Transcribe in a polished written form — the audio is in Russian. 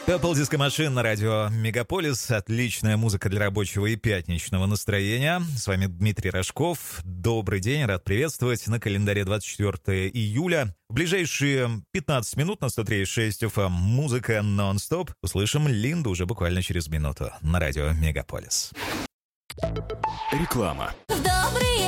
Apple Disco Machine на радио Мегаполис. Отличная музыка для рабочего и пятничного настроения. С вами Дмитрий Рожков. Добрый день, рад приветствовать. На календаре 24 июля. В ближайшие 15 минут на 103.6 FM музыка нон-стоп. Услышим Линду уже буквально через минуту на радио Мегаполис. Реклама.